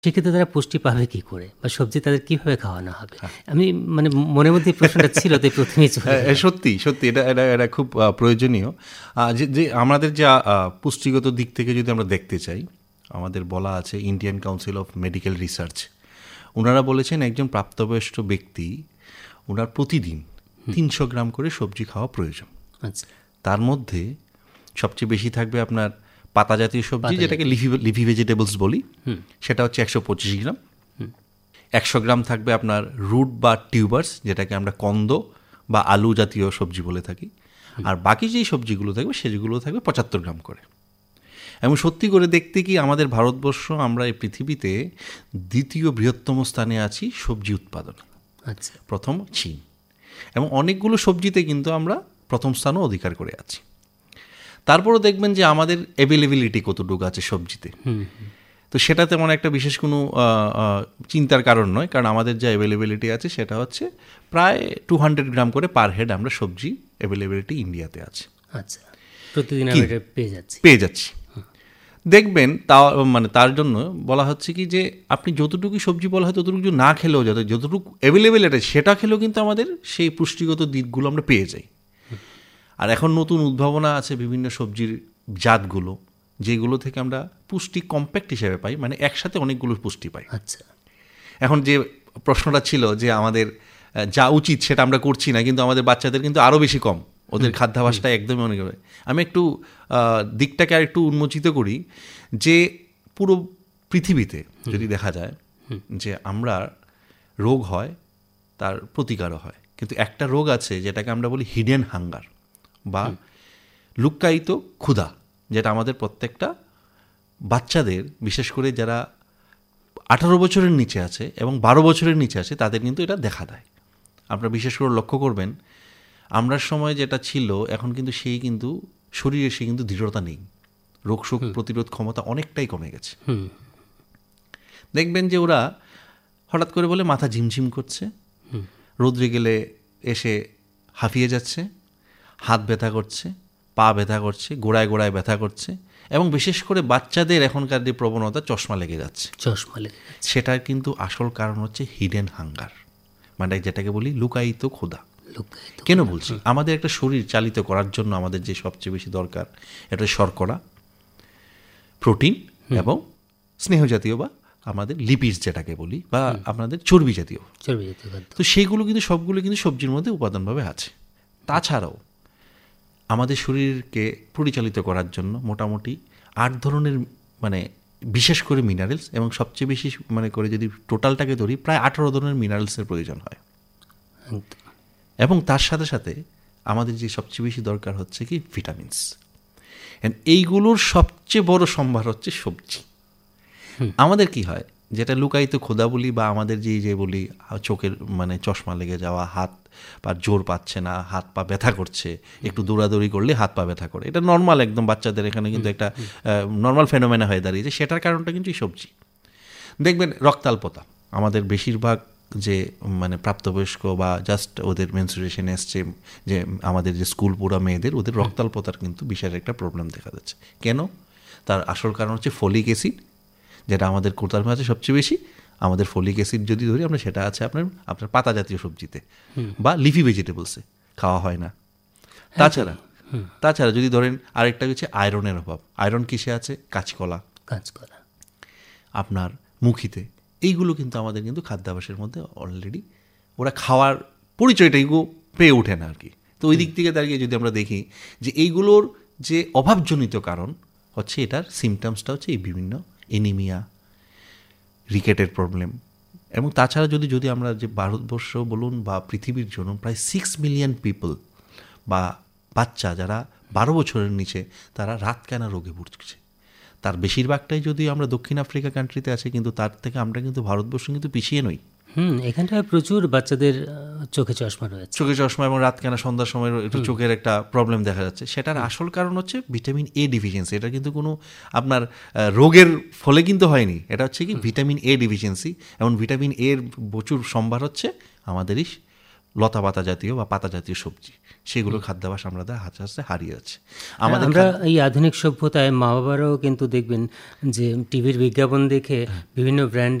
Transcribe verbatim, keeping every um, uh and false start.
সেক্ষেত্রে তারা পুষ্টি পাবে কি করে, বা সবজি তাদের কিভাবে খাওয়ানো হবে? আমি মানে মনের মধ্যে প্রশ্নটা ছিল, তাই প্রথমেই সত্যি সত্যি এটা এটা এটা খুব প্রয়োজনীয়। যে যে আমাদের যা পুষ্টিগত দিক থেকে যদি আমরা দেখতে চাই, আমাদের বলা আছে Indian council of medical research, ওনারা বলেছেন একজন প্রাপ্তবয়স্ক ব্যক্তি ওনার প্রতিদিন তিনশো গ্রাম করে সবজি খাওয়া প্রয়োজন। আচ্ছা, তার মধ্যে সবচেয়ে বেশি থাকবে আপনার পাতা জাতীয় সবজি, যেটাকে লিফি লিফি ভেজিটেবলস বলি, সেটা হচ্ছে একশো পঁচিশ গ্রাম। একশো গ্রাম থাকবে আপনার রুট বা টিউবার্স, যেটাকে আমরা কন্দ বা আলু জাতীয় সবজি বলে থাকি। আর বাকি যেই সবজিগুলো থাকবে সেগুলো থাকবে পঁচাত্তর গ্রাম করে। এবং সত্যি করে দেখতে কি আমাদের ভারতবর্ষ, আমরা এই পৃথিবীতে দ্বিতীয় বৃহত্তম স্থানে আছি সবজি উৎপাদন। আচ্ছা, প্রথম চীন, এবং অনেকগুলো সবজিতে কিন্তু আমরা প্রথম স্থানও অধিকার করে আছি। তারপরও দেখবেন যে আমাদের অ্যাভেলেবিলিটি কতটুকু আছে সবজিতে, তো সেটা তেমন একটা বিশেষ কোনো চিন্তার কারণ নয়, কারণ আমাদের যে অ্যাভেলেবিলিটি আছে সেটা হচ্ছে প্রায় টু হান্ড্রেড গ্রাম করে পার হেড আমরা সবজি অ্যাভেলেবিলিটি ইন্ডিয়াতে আছে। আচ্ছা, প্রতিদিন পেয়ে যাচ্ছি পেয়ে যাচ্ছি দেখবেন। তা মানে তার জন্য বলা হচ্ছে কি যে আপনি যতটুকু সবজি বলা হয় ততটুকু না খেলেও, যত যতটুকু অ্যাভেলেবেল আছে সেটা খেলেও কিন্তু আমাদের সেই পুষ্টিগত দিকগুলো আমরা পেয়ে যাই। আর এখন নতুন উদ্ভাবনা আছে বিভিন্ন সবজির জাতগুলো, যেগুলো থেকে আমরা পুষ্টি কম্প্যাক্ট হিসেবে পাই, মানে একসাথে অনেকগুলো পুষ্টি পাই। আচ্ছা, এখন যে প্রশ্নটা ছিল যে আমাদের যা উচিত সেটা আমরা করছি না, কিন্তু আমাদের বাচ্চাদের কিন্তু আরও বেশি কম, ওদের খাদ্যাভ্যাসটা একদমই অনেক। আমি একটু দিকটাকে আর একটু উন্মোচিত করি যে পুরো পৃথিবীতে যদি দেখা যায় যে আমরা রোগ হয় তার প্রতিকারও হয়, কিন্তু একটা রোগ আছে যেটাকে আমরা বলি হিডেন হাঙ্গার বা লুক্কায়িত ক্ষুধা, যেটা আমাদের প্রত্যেকটা বাচ্চাদের, বিশেষ করে যারা আঠারো বছরের নিচে আছে এবং বারো বছরের নিচে আছে, তাদের কিন্তু এটা দেখা দেয়। আপনারা বিশেষ করে লক্ষ্য করবেন আমরার সময় যেটা ছিল এখন কিন্তু সেই কিন্তু শরীরে সে কিন্তু দৃঢ়তা নেই, রোগ শোক প্রতিরোধ ক্ষমতা অনেকটাই কমে গেছে। দেখবেন যে ওরা হঠাৎ করে বলে মাথা ঝিমঝিম করছে, রোদ্রে গেলে এসে হাঁফিয়ে যাচ্ছে, হাত ব্যথা করছে, পা ব্যথা করছে, গোড়ায় গোড়ায় ব্যথা করছে, এবং বিশেষ করে বাচ্চাদের এখনকার যে প্রবণতা চশমা লেগে যাচ্ছে, চশমা লেগে যাচ্ছে। সেটার কিন্তু আসল কারণ হচ্ছে হিডেন হাঙ্গার, মানে যেটাকে বলি লুকায়িত ক্ষুধা। কেন বলছি? আমাদের একটা শরীর চালিত করার জন্য আমাদের যে সবচেয়ে বেশি দরকার এটা শর্করা, প্রোটিন এবং স্নেহ জাতীয় বা আমাদের লিপিডস যেটাকে বলি, বা আপনাদের চর্বি জাতীয় চর্বি জাতীয়। তো সেইগুলো কিন্তু সবগুলো কিন্তু সবজির মধ্যে উপাদানভাবে আছে। তাছাড়াও আমাদের শরীরকে পরিচালিত করার জন্য মোটামুটি আট ধরনের, মানে বিশেষ করে মিনারেলস, এবং সবচেয়ে বেশি মানে করে যদি টোটালটাকে ধরি প্রায় আঠারো ধরনের মিনারেলসের প্রয়োজন হয়। এবং তার সাথে সাথে আমাদের যে সবচেয়ে বেশি দরকার হচ্ছে কি ভিটামিনস, এন্ড এইগুলোর সবচেয়ে বড় সম্ভার হচ্ছে সবজি। আমাদের কি হয়, যেটা লুকায়িত ক্ষুধা বলি, বা আমাদের যে যে বলি চোখের মানে চশমা লেগে যাওয়া, হাত পা জোর পাচ্ছে না, হাত পা ব্যথা করছে, একটু দৌড়াদৌড়ি করলে হাত পা ব্যথা করে, এটা নর্মাল একদম বাচ্চাদের এখানে কিন্তু একটা নর্মাল ফেনোমেনা হয়ে দাঁড়িয়েছে। সেটার কারণটা কিন্তু এই সবজি। দেখবেন রক্তাল্পতা, আমাদের বেশিরভাগ যে মানে প্রাপ্তবয়স্ক বা জাস্ট ওদের মেনস্ট্রুয়েশন এসছে, যে আমাদের যে স্কুল পড়া মেয়েদের, ওদের রক্তাল্পতার কিন্তু বিশাল একটা প্রবলেম দেখা যাচ্ছে। কেন? তার আসল কারণ হচ্ছে ফলিক অ্যাসিড, যেটা আমাদের কোথার মাঝে সবচেয়ে বেশি। আমাদের ফলিক অ্যাসিড যদি ধরি আমরা, সেটা আছে আপনার আপনার পাতা জাতীয় সবজিতে বা লিফি ভেজিটেবলসে, খাওয়া হয় না। তাছাড়া তাছাড়া যদি ধরেন আরেকটা হচ্ছে আয়রনের অভাব। আয়রন কিসে আছে? কাঁচকলা, কাঁচকলা, আপনার মুখিতে, এইগুলো কিন্তু আমাদের কিন্তু খাদ্যাভ্যাসের মধ্যে অলরেডি ওরা খাওয়ার পরিচয়টাই পেয়ে ওঠে না আর কি। তো ওই দিক থেকে দাঁড়িয়ে যদি আমরা দেখি যে এইগুলোর যে অভাবজনিত কারণ হচ্ছে, এটার সিমটমসটা হচ্ছে এই বিভিন্ন এনিমিয়া, রিকেটের প্রবলেম। এবং তাছাড়া যদি যদি আমরা যে ভারতবর্ষ বলুন বা পৃথিবীর জন্য প্রায় সিক্স মিলিয়ন পিপল বা বাচ্চা যারা বারো বছরের নিচে, তারা রাতকানা রোগে ভুগছে। তার বেশিরভাগটাই যদি আমরা দক্ষিণ আফ্রিকা কান্ট্রিতে আছে, কিন্তু তার থেকে আমরা কিন্তু ভারতবর্ষ কিন্তু পিছিয়ে নই। হুম এখানটায় প্রচুর বাচ্চাদের চোখে চশমা রয়েছে, চোখে চশমা, এবং রাতকানা সন্ধ্যার সময় একটু চোখের একটা প্রবলেম দেখা যাচ্ছে। সেটার আসল কারণ হচ্ছে ভিটামিন এ ডিফিসিয়েন্সি। এটা কিন্তু কোনো আপনার রোগের ফলে কিন্তু হয়নি, এটা হচ্ছে কি ভিটামিন এ ডিফিসিয়েন্সি। এবং ভিটামিন এর প্রচুর সম্ভার হচ্ছে আমাদেরই লতা পাতা জাতীয় বা পাতা জাতীয় সবজি, সেগুলো খাদ্যাভ্যাস আমাদের আস্তে আস্তে হারিয়ে যাচ্ছে। আমাদের আমরা এই আধুনিক সভ্যতায় মা বাবারাও কিন্তু দেখবেন যে টিভির বিজ্ঞাপন দেখে বিভিন্ন ব্র্যান্ড